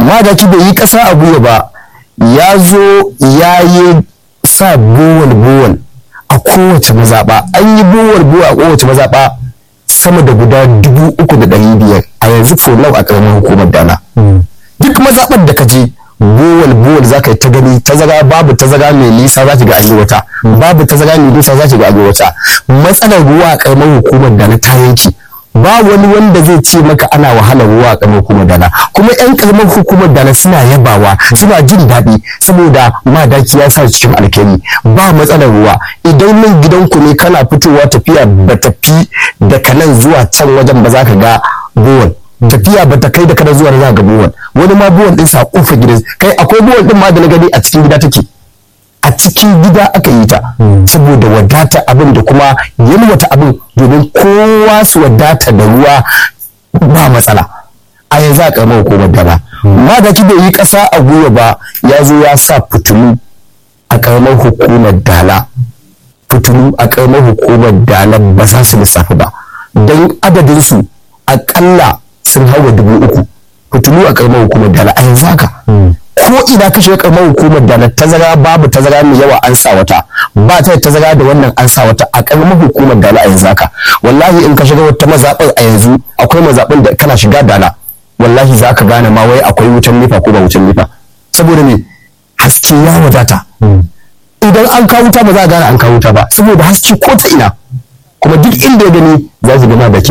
madaki bai yi ƙasa a gwiwa ba, ya zo ya yi sa bowal a kowace mazaɓa. An yi bowal a kowace mazaɓa sama da guda 3,500 a yanzu for a ƙaramin hukumar Dala. Duk mazaɓar da ka je bowal za ka yi ta gani, tazara babu tazara mai nisa za ki ga an yi wata, babu tazara mai nisa za ki ga an yi wata. Matsalar ruwa a ƙaramin hukumar Dala ta yanki, ba wani wanda zai ce maka ana wahalar ruwa a ƙaramar hukumar Dala, kuma 'yan ƙaramar hukumar Dala suna yabawa, suna jin daɗi saboda madaki ya sa cikin alkhairi. Ba matsalar ruwa, idan nan gidanku ne kana fitowa tafiya ba tafi daga nan zuwa can wajen ba za ka ga bowal, tafiya ba ta kai da kada zuwa za ga bowal, wani ma bowal din sa kofar gidan, kai akwai bowal din ma da na gani a cikin gida take, a cikin gida aka yi ta saboda wadata abin da kuma yalwata abin domin kowa su wadata da ruwa ba matsala. A yanzu a ƙaramar hukumar Dala madaki bai yi ƙasa a gwiwa ba, ya zo ya sa fitilu a ƙaramar hukumar Dala. Fitilu a ƙaramar hukumar Dala ba za su lissafi ba, don adadinsu aƙalla sun hawa 3,000 fitilu a ƙaramar hukumar Dala a yanzu haka. Ko ina ka shiga ƙaramar hukumar Dala tazara babu tazara mai yawa an sa wata, ba ta tazara da wannan an sa wata a ƙaramar hukumar Dala a yanzu haka. Wallahi in ka shiga wata mazaɓar a yanzu akwai mazaɓin da kana shiga Dala wallahi za ka gane ma wai akwai wutan nefa ko ba wutan nefa, saboda me haske ya wadata. Idan an kawo wuta ba za a gane an kawo wuta ba saboda haske ko ta ina, kuma duk inda ya gani za su ga madaki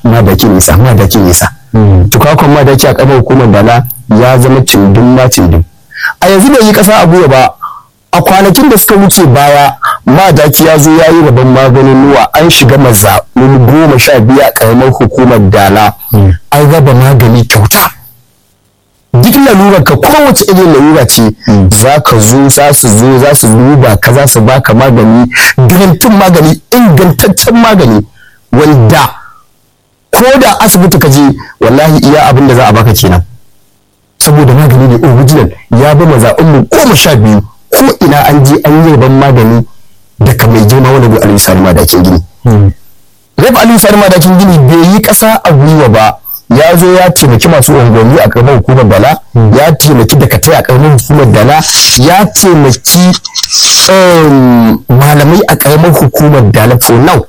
nisa. Tukakon madaki a ƙaramar hukumar Dala ya zama cindin. A yanzu bai yi ƙasa a gwiwa ba, a kwanakin da suka wuce baya madaki ya zo ya yi rabon maganin nuwa, an shiga mazaɓin 12 a ƙaramar hukumar Dala, an raba magani kyauta. Duk lalurar ka kowace irin lalura ce za ka zo za su duba ka, za su baka magani, garantin magani, ingantaccen magani wanda ko da asibiti ka je wallahi iya abin da za a baka kenan, saboda magani ne original. Ya bi mazaɓin mu 12 ko ina an je an yi ban magani daga mai girma wani bai Aliyu Sani Madakin Gini. Rabi Aliyu Sani Madakin Gini bai yi ƙasa a gwiwa ba, ya zo ya taimaki masu unguwanni a ƙaramar hukumar Dala, ya taimaki dakatai a ƙaramar hukumar Dala, ya taimaki malamai a ƙaramar hukumar Dala. For now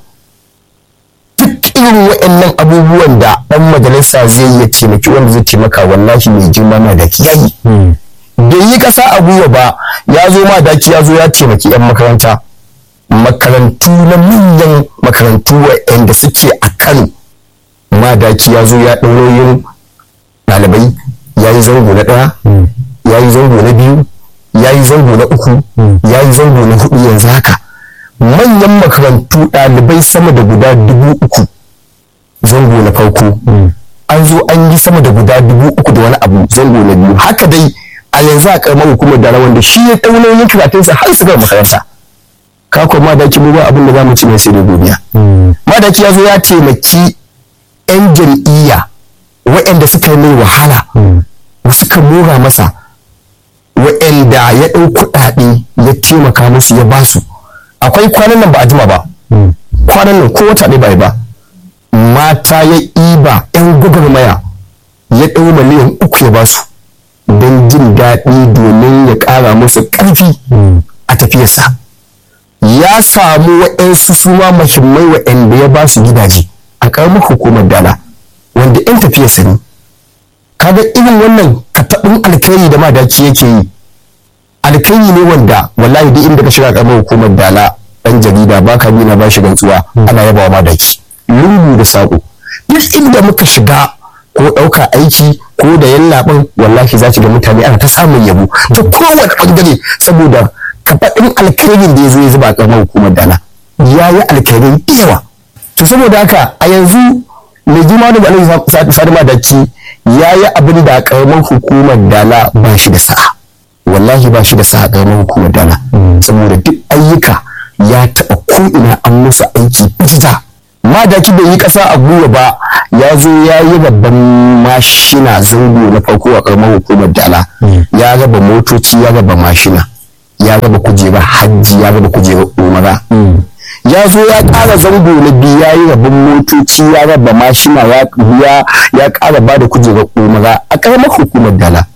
duk irin waɗannan abubuwan da ɗan majalisa zai ya taimaki wanda zai taimaka wallahi mai girma Madaki ya yi. Bai yi ƙasa a gwiwa ba, ya zo Madaki ya zo ya taimaki 'yan makaranta, makarantu na manyan makarantu waɗanda suke a Kano. Madaki ya zo ya ɗauroyin ɗalibai, ya yi zango na 1, ya yi zango na 2, ya yi zango na 3, ya yi zango na 4 yanzu haka. Manyan makarantu ɗalibai sama da guda 3,000 zango na farko, an zo an yi sama da guda 3,000 da wani abu zango na 2. Haka dai a yanzu a ƙaramar hukumar Dala wanda shi ya ɗauroyin karatunsa har su gama makaranta. Kako Madaki mu ba abin da za mu ci mai sai dai godiya. Madaki ya zo ya taimaki 'yan jam'iyya waɗanda suka yi mai wahala, suka mora masa, waɗanda ya ɗau kuɗaɗe ya taimaka musu ya ba su. Akwai kwanan nan ba a jima ba, kwanan nan ko wata ɗaya ba mata ya ɗiba 'yan gwagwarmaya ya ɗau miliyan 3 ya ba su don jin daɗi domin ya ƙara musu ƙarfi a tafiyarsa. Ya samu waɗansu suma mahimmai waɗanda ya ba su gidaje a ƙaramar hukumar Dala wanda 'yan tafiyarsa ne. Kaga irin wannan kataɓin alkhairi da Madaki yake yi, alkhairi ne wanda wallahi duk inda ka shiga ƙaramar hukumar Dala ɗan jarida ba ka nuna ba shi gantsuwa ana yaba wa Madaki lungu da saƙo. Duk inda muka shiga ko ɗauka aiki ko da yallaɓin wallahi za ki ga mutane ana ta samun yabo ta kowane ɓangare saboda kafaɗin alkhairin da ya zo ya zuba ƙaramar hukumar Dala. Ya yi alkhairai da yawa. To saboda haka a yanzu mai girma da Aliyu Sani Madaki ya yi abin da ƙaramar hukumar Dala ba shi da sa'a. Wallahi ba shi da sa'a ƙaramar hukumar Dala. Saboda duk ayyuka ya taɓa ko'ina an musu aiki bijita. Madaki bai yi ƙasa a gwiwa ba, ya zo ya yi babban mashina zango na farko a ƙaramar hukumar Dala. Ya raba motoci, ya raba mashina, ya raba kujerar hajji, ya raba kujerar umara. Ya zo ya ƙara zango na 2, ya yi rabin motoci, ya raba mashina, ya ƙara ba da kujerar umara a ƙaramar hukumar Dala.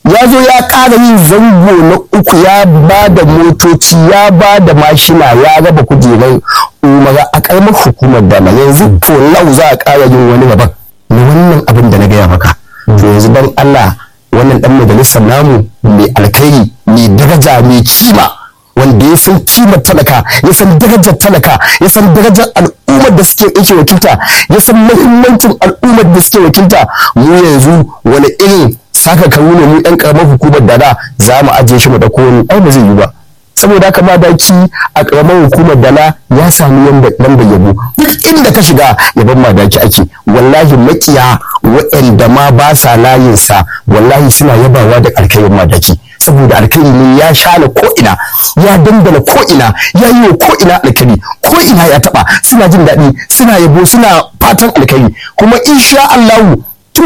ya zo ya ƙara yin zango na uku, ya ba da motoci, ya ba da mashina, ya raba kujerar umara a ƙaramar hukumar Dala. Yanzu to lau za a ƙara yin wani gaban na wannan abin da na gaya maka. To yanzu dan Allah wannan dan majalisar namu mai alkhairi, mai daraja, mai kima, wanda ya san kimar talaka, ya san darajar talaka, ya san darajar al'ummar da suke yake wakilta, ya san muhimmancin al'ummar da suke wakilta, mu yanzu wani irin saka karu ne mu ɗan ƙaramar hukumar Dala za mu ajiye shi mu ɗauko wani? Ai ba zai yi ba. Saboda haka madaki a ƙaramar hukumar Dala ya sami lambar yabo. Duk inda ka shiga yaban madaki ake. Wallahi makiya waɗanda ma ba sa layinsa wallahi suna yabawa da alkhairin madaki. Saboda alkhairi ne ya shana ko'ina, ya dandana ko'ina, ya yi wa ko'ina alkhairi, ko'ina ya taɓa, suna jin daɗi, suna yabo, suna fatan alkhairi. Kuma insha Allahu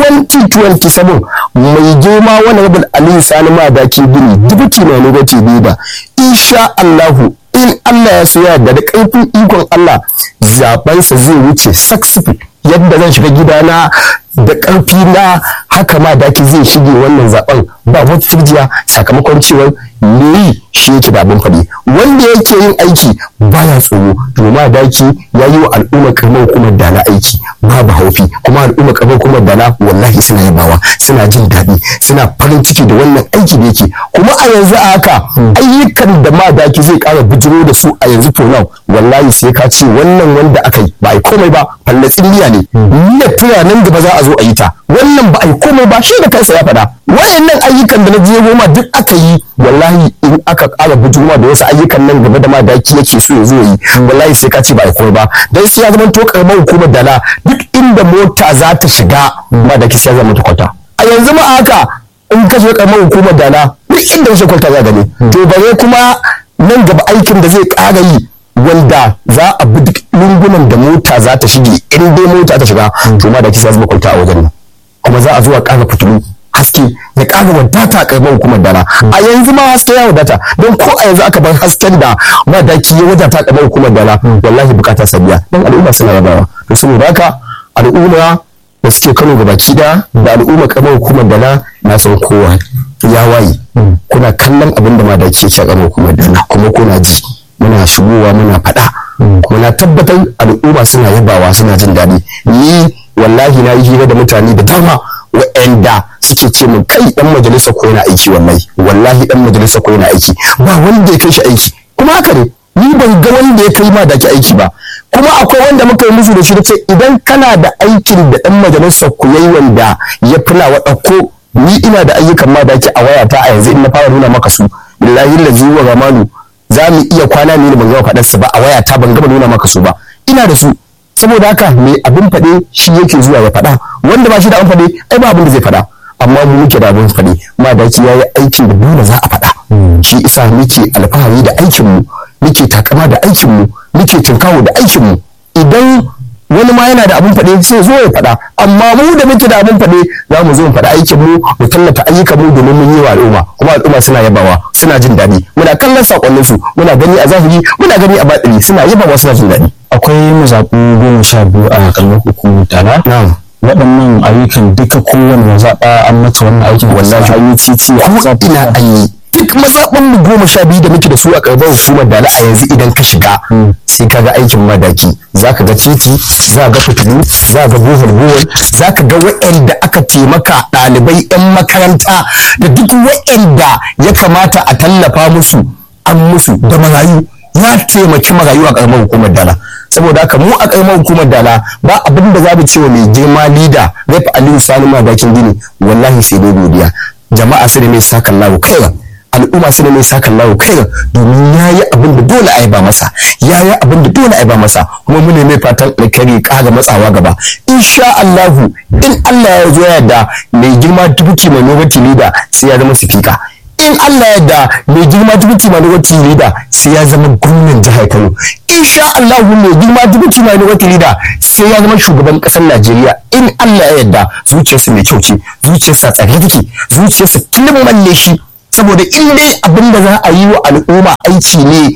2027 mai girma wani rabin Aliyu Sani Madaki Gini dubuti mai lokaci da insha Allahu in Allah ya so ya da ƙarfin ikon Allah zabensa zai wuce successful. Yadda zan shiga gidana da ƙarfi na haka Madaki zai shige wannan zaben ba wata turjiya, sakamakon cewar ne shi yake da abin faɗi. Wanda yake yin aiki baya tsoro, to Madaki ya yi wa al'ummar karamar hukumar Dala aiki babu haufi, kuma al'ummar karamar hukumar Dala wallahi suna yabawa, suna jin daɗi, suna farin ciki da wannan aiki da yake. Kuma a yanzu a haka ayyukan da Madaki zai ƙara bijiro da su a yanzu to now wallahi sai ka ce wannan wanda aka yi ba a yi komai ba, fallatsin niyya ne, niyyar tura nan gaba za a zo a yi ta, wannan ba a yi komai ba, shi da kansa ya faɗa. Wayannan ayyukan da na je goma duk aka yi, wallahi in aka ƙara bijirma da wasu ayyukan nan gaba da Madaki yake so ya zo yi, wallahi sai ka ce ba a yi komai ba. Dan sai ya zama to karamar hukumar Dala duk inda mota za ta shiga Madaki sai ya zama ta kwata. A yanzu ma haka in ka shiga karamar hukumar Dala duk inda wasu kwata za gani. To bare kuma nan gaba aikin da zai ƙara yi wanda za a bi duk lungunan da mota za ta shige, in dai mota ta shiga to Madaki sai ya zama kwalta a wajen nan. Kuma za a zo a ƙara fitilu, haske ya ƙara wadata a ƙaramar hukumar Dala. A yanzu ma haske ya wadata, don ko a yanzu aka bar hasken da Madaki ya wadata a ƙaramar hukumar Dala wallahi bukata sabiya, don al'umma suna yabawa. To saboda haka al'umma da suke Kano gabaki da al'umma ƙaramar hukumar Dala na san kowa ya waye. Kuna kallon abin da Madaki yake a ƙaramar hukumar Dala kuma kuna ji, muna shigowa muna faɗa, kuma na tabbatar al'umma suna yabawa, suna jin daɗi. Ni wallahi na yi hira da mutane da dama wa'anda suke ce min kai dan majalisa ko yana aiki, wallahi dan majalisa ko yana aiki, ba wanda ya kai shi aiki. Kuma haka ne, ni ban ga wanda ya kai Madaki aiki ba. Kuma akwai wanda muka yi musu da shi da ce idan kana da aikin da dan majalisa ku yayi wanda ya fula wa ɗauko, ni ina da ayyukan Madaki a wayata a yanzu in na fara nuna maka su billahi lazi wa ramanu za mu iya kwana ne ban gama faɗar su ba a wayata, ban gama nuna maka su ba, ina da su. Saboda haka mai abin faɗe shi yake zuwa ya faɗa, wanda ba shi da abin faɗe ai ba abin da zai faɗa. Amma mu muke da abin faɗe, Madaki ya yi aikin da dole za a faɗa. Shi isa muke alfahari da aikinmu, muke takama da aikinmu, muke tunkawo da aikinmu. Idan wani ma yana da abin faɗe sai zo ya faɗa, amma mu da muke da abin faɗe za mu zo mu faɗa aikinmu, mu tallata ayyukanmu domin mun yi wa al'umma, kuma al'umma suna yabawa, suna jin daɗi. Muna kallon sakonninsu, muna gani a zahiri, muna gani a baɗini, suna yabawa, suna jin daɗi. Akwai mazaɓu 12 a kalmar hukumar Dala. Waɗannan ayyukan duka kowane mazaɓa an mata wannan aikin, wallahi an yi titi ko ina an yi. Duk mazaɓan mu 12 da muke da su a ƙaramar hukumar Dala a yanzu idan ka shiga sai ka ga aikin Madaki, za ka ga titi, za ka ga fitilu, za ka ga bohol, za ka ga waɗanda aka taimaka ɗalibai 'yan makaranta da duk waɗanda ya kamata a tallafa musu an musu, da marayu ya taimaki marayu a ƙaramar hukumar Dala. Saboda haka mu a ƙaramar hukumar Dala ba abin da za mu ce wa mai girma lida Rep Aliyu Sani Madakin Gini, wallahi sai dai godiya. Jama'a su da mai sakan lawo kaiwa, al'umma su da mai sakan lawo kaiwa, domin ya yi abin da dole a yi ba masa, ya yi abin da dole a yi ba masa, kuma mu ne mai fatan alkhairi ƙara matsawa gaba. Insha Allahu in Allah ya zo yadda mai girma dubuki mai nobati lida sai ya zama sifika. In Allah ya da mai girma dubuti minority leader sai ya zama gwamnan jihar Kano. Insha Allah mai girma dubuti minority leader sai ya zama shugaban kasar Najeriya. In Allah ya yarda, zuciyarsa mai kyau ce, zuciyarsa tsare take, zuciyarsa kilin malle shi, saboda in dai abin da za a yi wa al'umma aiki ne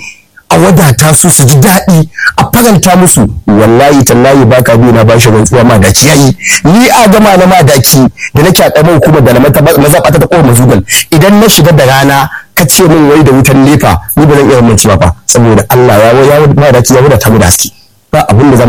a wadata su su ji daɗi a faranta musu, wallahi tallahi baka biyu na bashi rantsuwa ma da yayi. Ni a gama na ma daki da nake a ƙaramar hukumar da na mazaɓa ta ƙofar Mazugal, idan na shiga da rana ka ce min wai da wutan nefa, ni ba zan iya mancewa ba, saboda Allah ya wadata mu da haske ba abin da